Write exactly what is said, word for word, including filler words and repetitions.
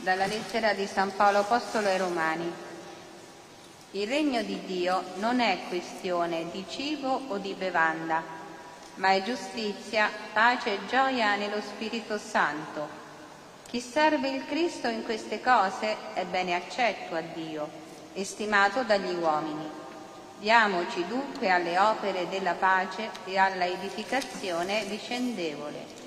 Dalla lettera di San Paolo Apostolo ai Romani. Il regno di Dio non è questione di cibo o di bevanda, ma è giustizia, pace e gioia nello Spirito Santo. Chi serve il Cristo in queste cose è bene accetto a Dio e stimato dagli uomini. Diamoci dunque alle opere della pace e alla edificazione vicendevole.